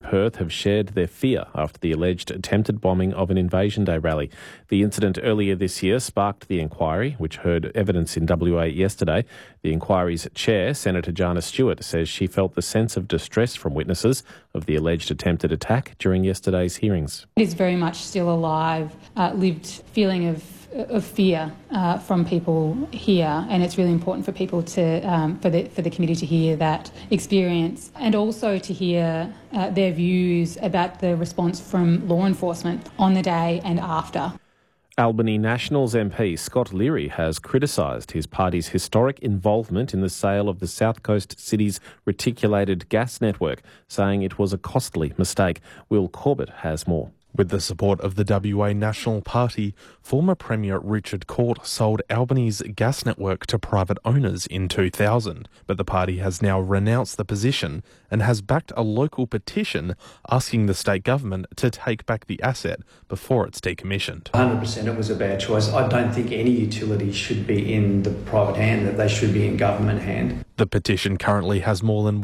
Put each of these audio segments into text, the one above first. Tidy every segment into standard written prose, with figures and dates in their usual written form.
Perth have shared their fear after the alleged attempted bombing of an Invasion Day rally. The incident earlier this year sparked the inquiry, which heard evidence in WA yesterday. The inquiry's chair, Senator Jana Stewart, says she felt the sense of distress from witnesses of the alleged attempted attack during yesterday's hearings. It is very much still alive, lived feeling of fear from people here, and it's really important for people to for the committee to hear that experience, and also to hear their views about the response from law enforcement on the day and after. Albany Nationals MP Scott Leary has criticised his party's historic involvement in the sale of the South Coast city's reticulated gas network, saying it was a costly mistake. Will Corbett has more. With the support of the WA National Party, former Premier Richard Court sold Albany's gas network to private owners in 2000, but the party has now renounced the position and has backed a local petition asking the state government to take back the asset before it's decommissioned. 100% it was a bad choice. I don't think any utility should be in the private hand, that they should be in government hand. The petition currently has more than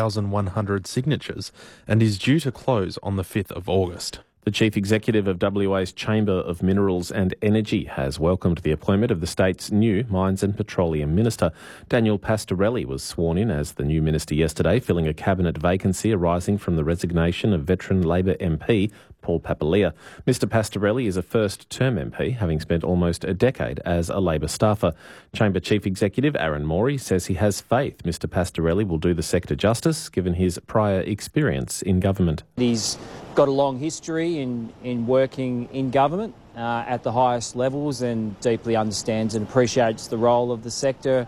1,100 signatures and is due to close on the 5th of August. The Chief Executive of WA's Chamber of Minerals and Energy has welcomed the appointment of the state's new Mines and Petroleum Minister. Daniel Pastorelli was sworn in as the new minister yesterday, filling a cabinet vacancy arising from the resignation of veteran Labor MP Paul Papalia. Mr Pastorelli is a first-term MP, having spent almost a decade as a Labor staffer. Chamber Chief Executive Aaron Morey says he has faith Mr Pastorelli will do the sector justice, given his prior experience in government. He's got a long history in working in government at the highest levels, and deeply understands and appreciates the role of the sector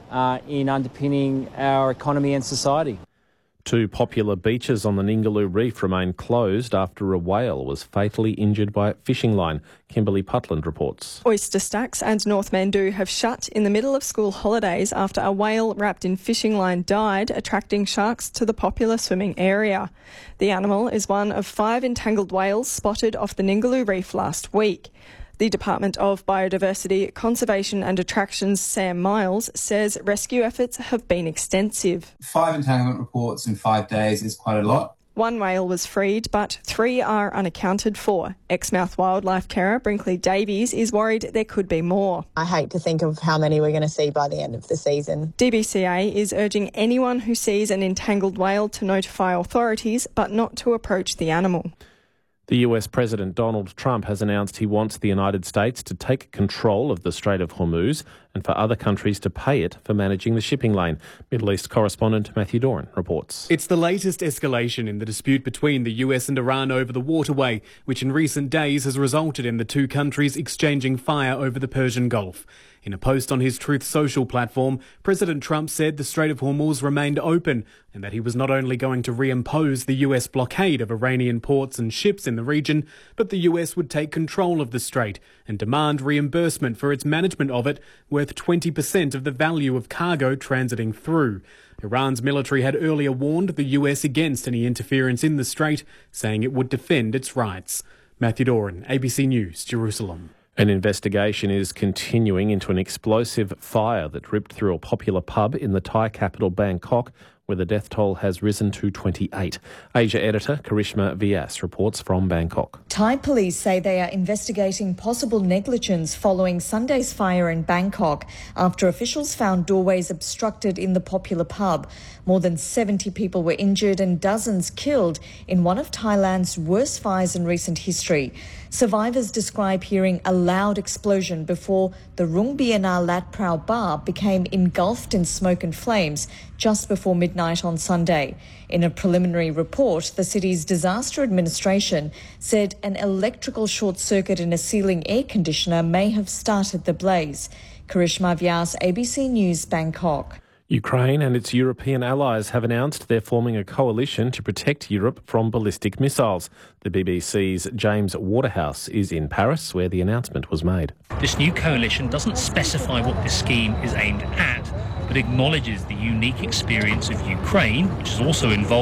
in underpinning our economy and society. Two popular beaches on the Ningaloo Reef remain closed after a whale was fatally injured by a fishing line. Kimberly Putland reports. Oyster Stacks and North Mandoo have shut in the middle of school holidays after a whale wrapped in fishing line died, attracting sharks to the popular swimming area. The animal is one of 5 entangled whales spotted off the Ningaloo Reef last week. The Department of Biodiversity, Conservation and Attractions, Sam Miles, says rescue efforts have been extensive. 5 entanglement reports in 5 days is quite a lot. 1 whale was freed, but 3 are unaccounted for. Exmouth wildlife carer Brinkley Davies is worried there could be more. I hate to think of how many we're going to see by the end of the season. DBCA is urging anyone who sees an entangled whale to notify authorities, but not to approach the animal. The US President Donald Trump has announced he wants the United States to take control of the Strait of Hormuz and for other countries to pay it for managing the shipping lane. Middle East correspondent Matthew Doran reports. It's the latest escalation in the dispute between the US and Iran over the waterway, which in recent days has resulted in the two countries exchanging fire over the Persian Gulf. In a post on his Truth Social platform, President Trump said the Strait of Hormuz remained open and that he was not only going to reimpose the US blockade of Iranian ports and ships in the region, but the US would take control of the strait and demand reimbursement for its management of it, worth 20% of the value of cargo transiting through. Iran's military had earlier warned the US against any interference in the strait, saying it would defend its rights. Matthew Doran, ABC News, Jerusalem. An investigation is continuing into an explosive fire that ripped through a popular pub in the Thai capital Bangkok, where the death toll has risen to 28. Asia editor Karishma Vyas reports from Bangkok. Thai police say they are investigating possible negligence following Sunday's fire in Bangkok after officials found doorways obstructed in the popular pub. More than 70 people were injured and dozens killed in one of Thailand's worst fires in recent history. Survivors describe hearing a loud explosion before the Rung Biana Lat Prao bar became engulfed in smoke and flames just before midnight on Sunday. In a preliminary report, the city's disaster administration said an electrical short circuit in a ceiling air conditioner may have started the blaze. Karishma Vyas, ABC News, Bangkok. Ukraine and its European allies have announced they're forming a coalition to protect Europe from ballistic missiles. The BBC's James Waterhouse is in Paris, where the announcement was made. This new coalition doesn't specify what this scheme is aimed at, but acknowledges the unique experience of Ukraine, which is also involved,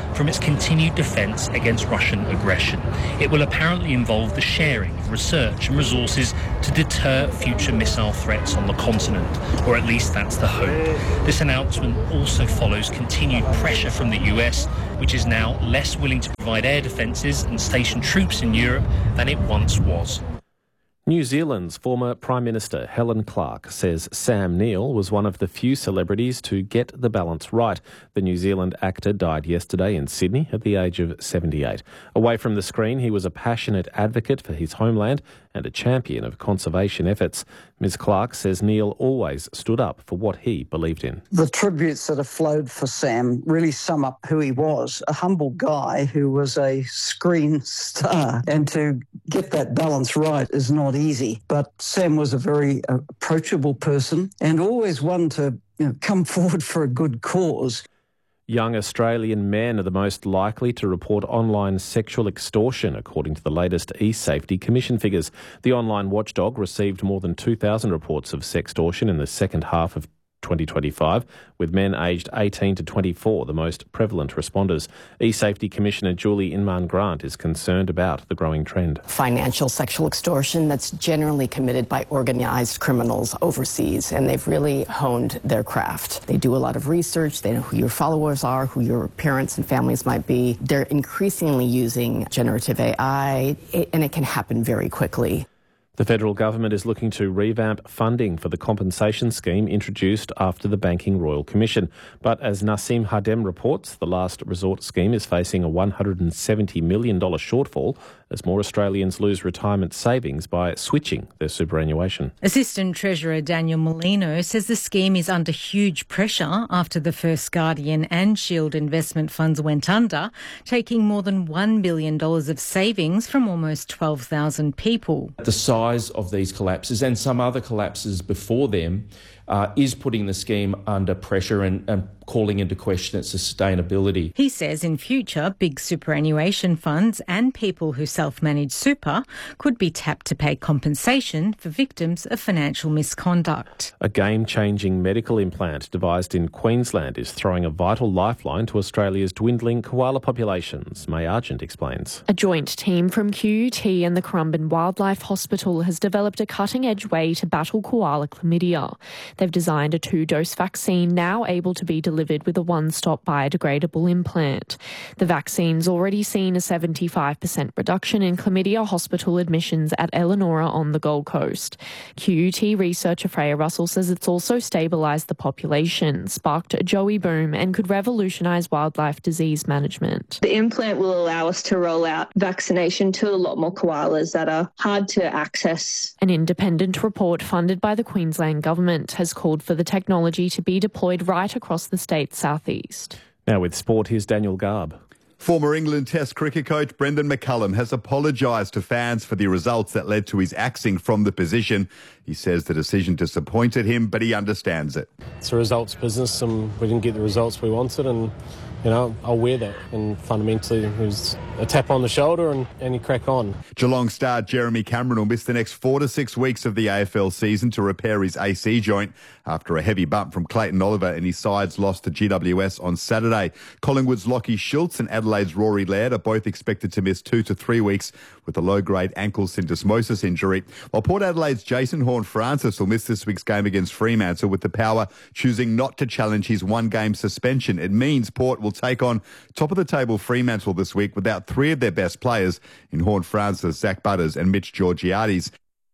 from its continued defence against Russian aggression. It will apparently involve the sharing of research and resources to deter future missile threats on the continent, or at least that's the hope. This announcement also follows continued pressure from the US, which is now less willing to provide air defences and station troops in Europe than it once was. New Zealand's former Prime Minister Helen Clark says Sam Neill was one of the few celebrities to get the balance right. The New Zealand actor died yesterday in Sydney at the age of 78. Away from the screen, he was a passionate advocate for his homeland and a champion of conservation efforts. Ms Clark says Neill always stood up for what he believed in. The tributes that have flowed for Sam really sum up who he was, a humble guy who was a screen star. And to get that balance right is not easy. But Sam was a very approachable person and always one to come forward for a good cause. Young Australian men are the most likely to report online sexual extortion, according to the latest eSafety Commission figures. The online watchdog received more than 2,000 reports of sextortion in the second half of 2025, with men aged 18 to 24 the most prevalent responders. eSafety Commissioner Julie Inman-Grant is concerned about the growing trend. Financial sexual extortion that's generally committed by organised criminals overseas, and they've really honed their craft. They do a lot of research, they know who your followers are, who your parents and families might be. They're increasingly using generative AI, and it can happen very quickly. The federal government is looking to revamp funding for the compensation scheme introduced after the Banking Royal Commission. But as Nassim Hadem reports, the last resort scheme is facing a $170 million shortfall as more Australians lose retirement savings by switching their superannuation. Assistant Treasurer Daniel Molino says the scheme is under huge pressure after the First Guardian and Shield investment funds went under, taking more than $1 billion of savings from almost 12,000 people. The size of these collapses and some other collapses before them is putting the scheme under pressure and calling into question its sustainability. He says in future, big superannuation funds and people who self-manage super could be tapped to pay compensation for victims of financial misconduct. A game-changing medical implant devised in Queensland is throwing a vital lifeline to Australia's dwindling koala populations. May Argent explains. A joint team from QUT and the Currumbin Wildlife Hospital has developed a cutting-edge way to battle koala chlamydia. They've designed a 2-dose vaccine now able to be delivered with a one-stop biodegradable implant. The vaccine's already seen a 75% reduction in chlamydia hospital admissions at Elanora on the Gold Coast. QUT researcher Freya Russell says it's also stabilised the population, sparked a joey boom and could revolutionise wildlife disease management. The implant will allow us to roll out vaccination to a lot more koalas that are hard to access. An independent report funded by the Queensland Government has called for the technology to be deployed right across the state's southeast. Now with sport, here's Daniel Garb. Former England Test cricket coach Brendan McCullum has apologised to fans for the results that led to his axing from the position. He says the decision disappointed him, but he understands it. It's a results business and we didn't get the results we wanted, and I'll wear that, and fundamentally it was a tap on the shoulder and you crack on. Geelong star Jeremy Cameron will miss the next 4 to 6 weeks of the AFL season to repair his AC joint after a heavy bump from Clayton Oliver and his side's loss to GWS on Saturday. Collingwood's Lachie Schultz and Adelaide's Rory Laird are both expected to miss 2 to 3 weeks with a low-grade ankle syndesmosis injury, while Port Adelaide's Jason Horne-Francis will miss this week's game against Fremantle with the Power choosing not to challenge his one-game suspension. It means Port will take on top-of-the-table Fremantle this week without 3 of their best players in Horne-Francis, Zach Butters and Mitch Georgiades.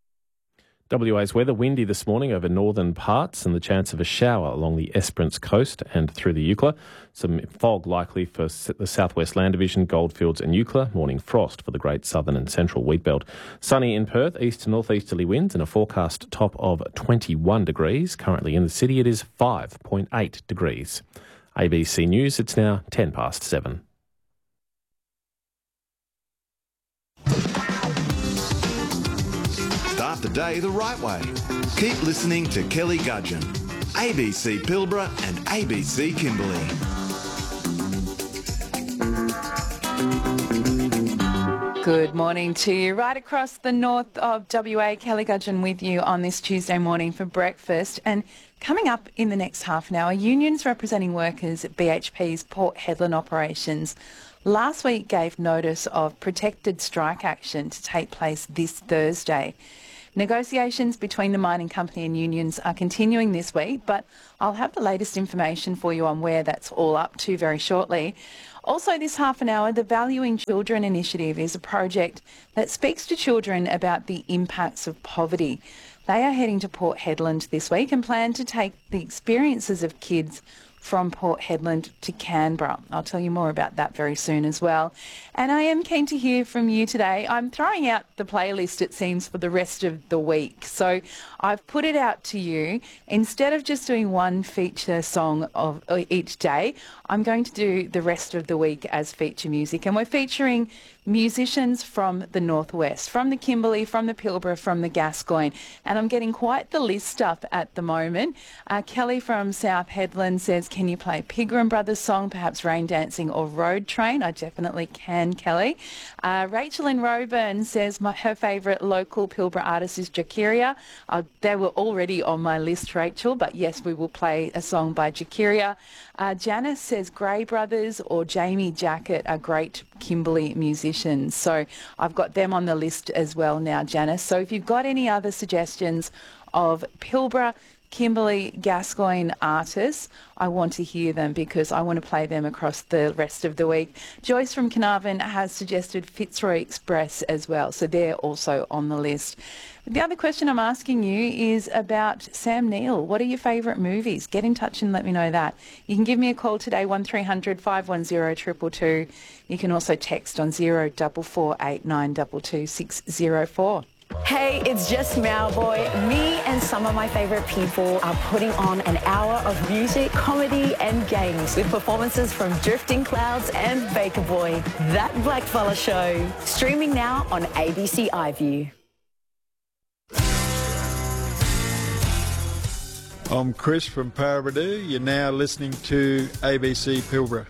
WA's weather, windy this morning over northern parts and the chance of a shower along the Esperance coast and through the Eucla. Some fog likely for the southwest land division, Goldfields and Eucla. Morning frost for the Great Southern and Central Wheatbelt. Sunny in Perth, east to northeasterly winds and a forecast top of 21 degrees. Currently in the city it is 5.8 degrees. ABC News, it's now 7:10. Start the day the right way. Keep listening to Kelly Gudgeon, ABC Pilbara and ABC Kimberley. Good morning to you. Right across the north of WA, Kelly Gudgeon with you on this Tuesday morning for breakfast. And coming up in the next half an hour, unions representing workers at BHP's Port Hedland operations last week gave notice of protected strike action to take place this Thursday. Negotiations between the mining company and unions are continuing this week, but I'll have the latest information for you on where that's all up to very shortly. Also this half an hour, the Valuing Children initiative is a project that speaks to children about the impacts of poverty. They are heading to Port Hedland this week and plan to take the experiences of kids from Port Hedland to Canberra. I'll tell you more about that very soon as well. And I am keen to hear from you today. I'm throwing out the playlist, it seems, for the rest of the week. So I've put it out to you. Instead of just doing one feature song of each day, I'm going to do the rest of the week as feature music. And we're featuring musicians from the Northwest, from the Kimberley, from the Pilbara, from the Gascoyne. And I'm getting quite the list up at the moment. Kelly from South Hedland says, can you play Pigram Brothers song, perhaps Rain Dancing or Road Train? I definitely can, Kelly. Rachel in Roebourne says her favourite local Pilbara artist is Jakiria. They were already on my list, Rachel, but yes, we will play a song by Jakiria. Janice says Grey Brothers or Jamie Jacket are great Kimberley musicians. So I've got them on the list as well now, Janice. So if you've got any other suggestions of Pilbara, Kimberley, Gascoyne artists, I want to hear them because I want to play them across the rest of the week. Joyce from Carnarvon has suggested Fitzroy Express as well, so they're also on the list. The other question I'm asking you is about Sam Neill. What are your favourite movies? Get in touch and let me know that. You can give me a call today, 1300 510 222. You can also text on 04489222 604. Hey, it's just Mauboy. Me and some of my favourite people are putting on an hour of music, comedy and games with performances from Drifting Clouds and Baker Boy. That Blackfella Show. Streaming now on ABC iView. I'm Chris from Paraburdoo. You're now listening to ABC Pilbara.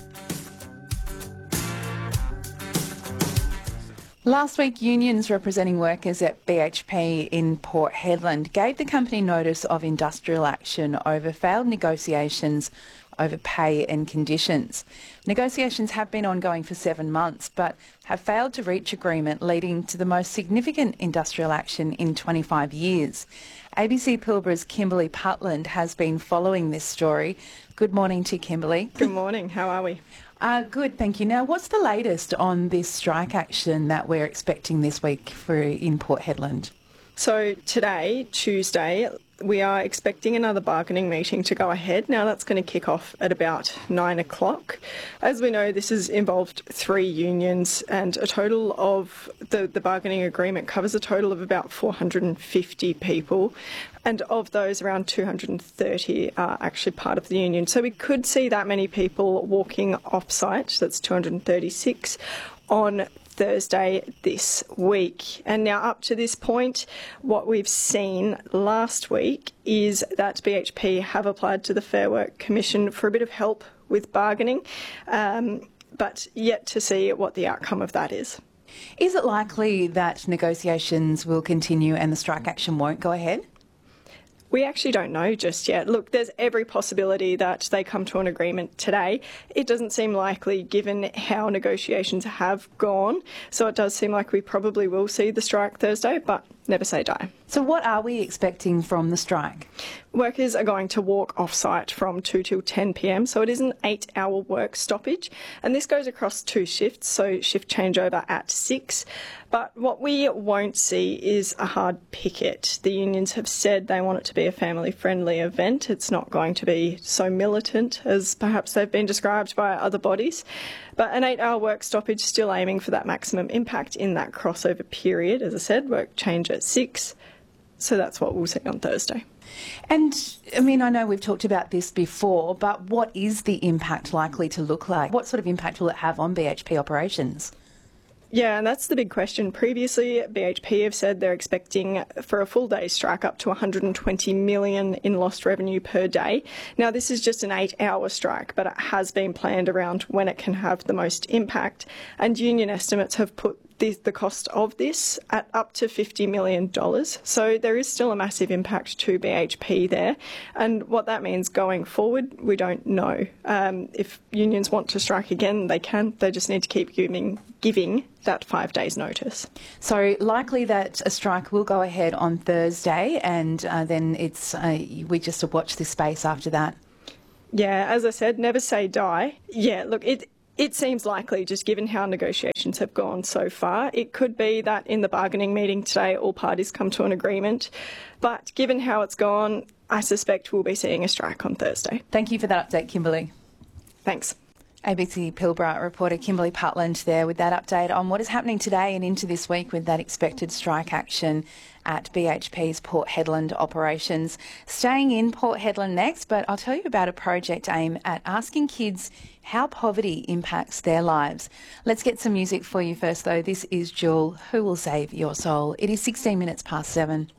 Last week, unions representing workers at BHP in Port Hedland gave the company notice of industrial action over failed negotiations over pay and conditions. Negotiations have been ongoing for 7 months but have failed to reach agreement, leading to the most significant industrial action in 25 years. ABC Pilbara's Kimberley Putland has been following this story. Good morning to Kimberley. Good morning. How are we? Good, thank you. Now, what's the latest on this strike action that we're expecting this week in Port Hedland? So today, Tuesday, we are expecting another bargaining meeting to go ahead. Now that's going to kick off at about 9 o'clock. As we know, this has involved 3 unions and a total of the bargaining agreement covers a total of about 450 people. And of those, around 230 are actually part of the union. So we could see that many people walking off-site, that's 236, on Thursday this week. And now up to this point, what we've seen last week is that BHP have applied to the Fair Work Commission for a bit of help with bargaining, but yet to see what the outcome of that is. Is it likely that negotiations will continue and the strike action won't go ahead? We actually don't know just yet. Look, there's every possibility that they come to an agreement today. It doesn't seem likely given how negotiations have gone. So it does seem like we probably will see the strike Thursday, but never say die. So what are we expecting from the strike? Workers are going to walk off-site from 2 till 10 p.m, so it is an 8-hour work stoppage. And this goes across 2 shifts, so shift changeover at 6. But what we won't see is a hard picket. The unions have said they want it to be a family-friendly event. It's not going to be so militant as perhaps they've been described by other bodies. But an 8-hour work stoppage, still aiming for that maximum impact in that crossover period. As I said, work change at 6. So that's what we'll see on Thursday. And, I mean, I know we've talked about this before, but what is the impact likely to look like? What sort of impact will it have on BHP operations? Yeah, and that's the big question. Previously, BHP have said they're expecting for a full day strike up to $120 million in lost revenue per day. Now, this is just an 8-hour strike, but it has been planned around when it can have the most impact. And union estimates have put the cost of this at up to $50 million. So there is still a massive impact to BHP there. And what that means going forward, we don't know. If unions want to strike again, they can. They just need to keep giving that 5 days notice. So likely that a strike will go ahead on Thursday, and then we just watch this space after that. Yeah, as I said, never say die. Yeah, look, it seems likely, just given how negotiations have gone so far. It could be that in the bargaining meeting today, all parties come to an agreement. But given how it's gone, I suspect we'll be seeing a strike on Thursday. Thank you for that update, Kimberly. Thanks. ABC Pilbara reporter Kimberly Putland there with that update on what is happening today and into this week with that expected strike action at BHP's Port Hedland operations. Staying in Port Hedland next, but I'll tell you about a project aimed at asking kids how poverty impacts their lives. Let's get some music for you first, though. This is Jewel, Who Will Save Your Soul. It is 16 minutes past 7.